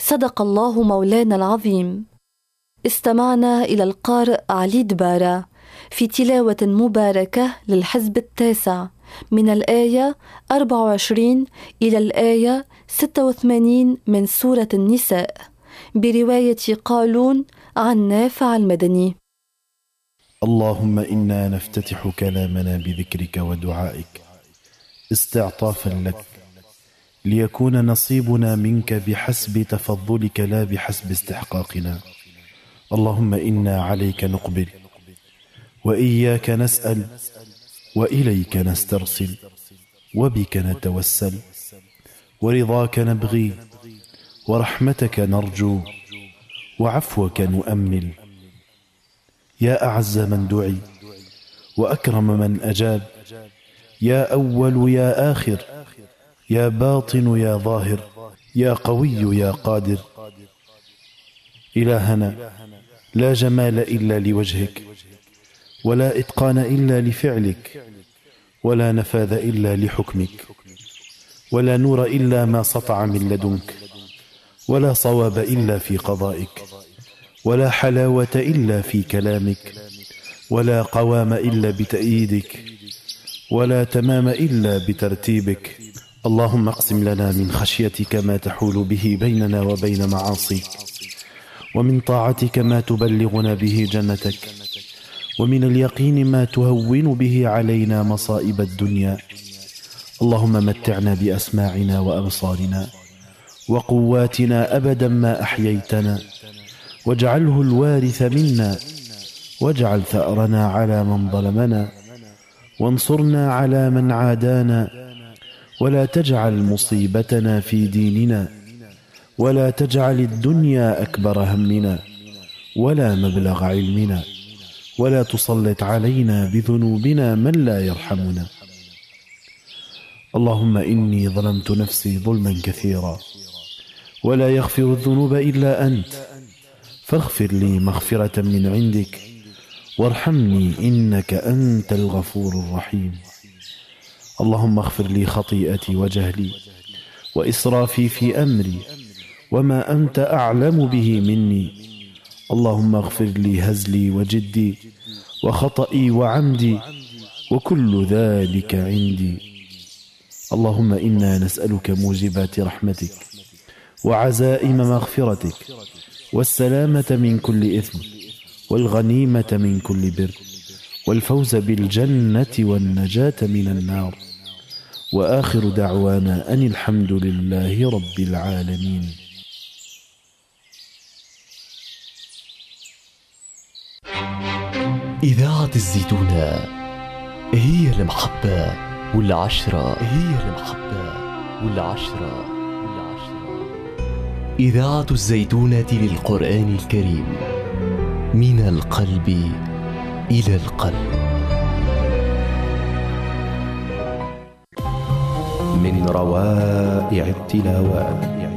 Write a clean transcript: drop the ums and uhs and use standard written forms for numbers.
صدق الله مولانا العظيم. استمعنا إلى القارئ علي دبارة في تلاوة مباركة للحزب التاسع من الآية 24 إلى الآية 86 من سورة النساء برواية قالون عن نافع المدني. اللهم إنا نفتتح كلامنا بذكرك ودعائك استعطافا لك، ليكون نصيبنا منك بحسب تفضلك لا بحسب استحقاقنا. اللهم إنا عليك نقبل، وإياك نسأل، وإليك نسترسل، وبك نتوسل، ورضاك نبغي، ورحمتك نرجو، وعفوك نؤمل. يا أعز من دعي، وأكرم من أجاب، يا أول يا آخر، يا باطن يا ظاهر، يا قوي يا قادر. إلهنا، لا جمال إلا لوجهك، ولا إتقان إلا لفعلك، ولا نفاذ إلا لحكمك، ولا نور إلا ما سطع من لدنك، ولا صواب إلا في قضائك، ولا حلاوة إلا في كلامك، ولا قوام إلا بتأييدك، ولا تمام إلا بترتيبك. اللهم اقسم لنا من خشيتك ما تحول به بيننا وبين معاصيك، ومن طاعتك ما تبلغنا به جنتك، ومن اليقين ما تهون به علينا مصائب الدنيا. اللهم متعنا بأسماعنا وأبصارنا وقواتنا أبدا ما أحييتنا، واجعله الوارث منا، واجعل ثأرنا على من ظلمنا، وانصرنا على من عادانا، ولا تجعل مصيبتنا في ديننا، ولا تجعل الدنيا أكبر همنا ولا مبلغ علمنا، ولا تسلط علينا بذنوبنا من لا يرحمنا. اللهم إني ظلمت نفسي ظلما كثيرا، ولا يغفر الذنوب إلا أنت، فاغفر لي مغفرة من عندك، وارحمني إنك أنت الغفور الرحيم. اللهم اغفر لي خطيئتي وجهلي وإسرافي في أمري وما أنت أعلم به مني. اللهم اغفر لي هزلي وجدي وخطئي وعمدي، وكل ذلك عندي. اللهم إنا نسألك موجبات رحمتك، وعزائم مغفرتك، والسلامة من كل إثم، والغنيمة من كل بر، والفوز بالجنة والنجاة من النار. وآخر دعوانا أن الحمد لله رب العالمين. إذاعة الزيتونة هي المحبة والعشرة، هي المحبة والعشرة. إذاعة الزيتونة للقرآن الكريم، من القلب إلى القلب. من روائع التلاوات